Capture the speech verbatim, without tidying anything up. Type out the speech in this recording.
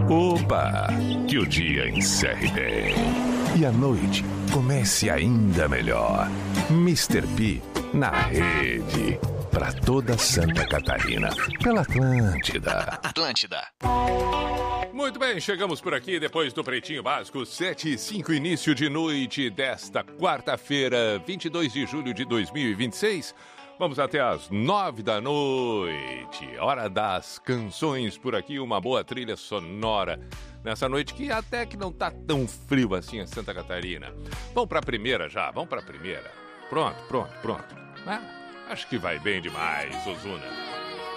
Opa, que o dia encerre bem e a noite comece ainda melhor. mister P na rede, pra toda Santa Catarina, pela Atlântida. Atlântida. Muito bem, chegamos por aqui depois do Pretinho Básico, sete e cinco, início de noite desta quarta-feira, vinte e dois de julho de dois mil e vinte e seis. Vamos até às nove da noite, hora das canções por aqui, uma boa trilha sonora nessa noite que até que não tá tão frio assim em Santa Catarina. Vamos pra primeira já, vamos pra primeira. Pronto, pronto, pronto. Ah, acho que vai bem demais, Ozuna.